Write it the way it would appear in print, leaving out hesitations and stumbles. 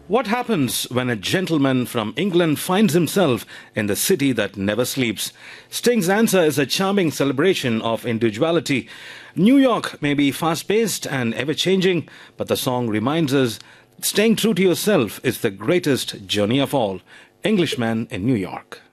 What happens when a gentleman from England finds himself in the city that never sleeps? Sting's answer is a charming celebration of individuality. New York may be fast-paced and ever-changing, but the song reminds us staying true to yourself is the greatest journey of all. Englishman in New York.